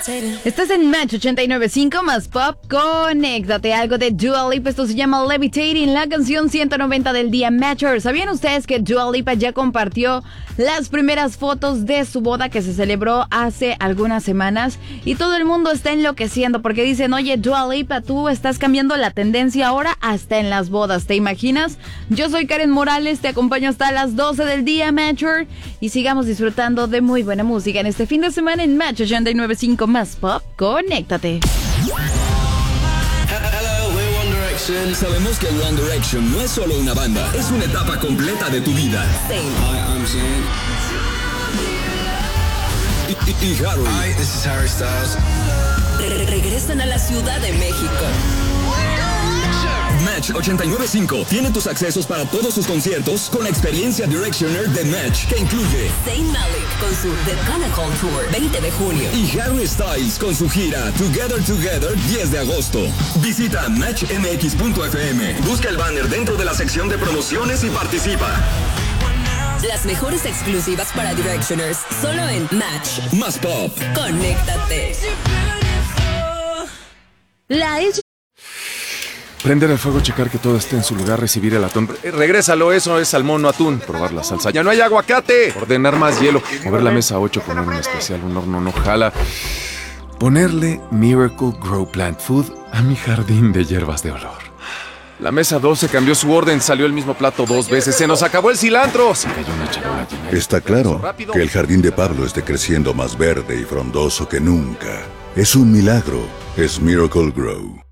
Estás en Match 89.5 más Pop. Conéctate, algo de Dua Lipa. Esto se llama Levitating, la canción 190 del día Matcher. ¿Sabían ustedes que Dua Lipa ya compartió las primeras fotos de su boda que se celebró hace algunas semanas? Y todo el mundo está enloqueciendo porque dicen, oye, Dua Lipa, tú estás cambiando la tendencia ahora hasta en las bodas. ¿Te imaginas? Yo soy Karen Morales, te acompaño hasta las 12 del día Matcher. Y sigamos disfrutando de muy buena música en este fin de semana en Match 89.5 más Pop. Conéctate. Sabemos que One Direction no es solo una banda, es una etapa completa de tu vida. Hi, I'm Zayn. Y Harry. Hi, this is Harry Styles. Regresan a la Ciudad de México. Match 89.5 tiene tus accesos para todos sus conciertos con la experiencia Directioner de Match, que incluye Zayn Malik con su The Carnival Tour 20 de junio y Harry Styles con su gira Together 10 de agosto. Visita matchmx.fm, busca el banner dentro de la sección de promociones y participa. Las mejores exclusivas para Directioners solo en Match Más Pop. Conéctate. Prender el fuego, checar que todo esté en su lugar, recibir el atún. Regrésalo, eso es salmón, no atún. Probar la salsa. ¡Ya no hay aguacate! Ordenar más hielo. Mover la mesa 8, poner un especial, un horno no jala. Ponerle Miracle Grow Plant Food a mi jardín de hierbas de olor. La mesa 12 cambió su orden, salió el mismo plato 2 veces. ¡Se nos acabó el cilantro! Se cayó una charola llena. Está claro que el jardín de Pablo esté creciendo más verde y frondoso que nunca. Es un milagro. Es Miracle Grow.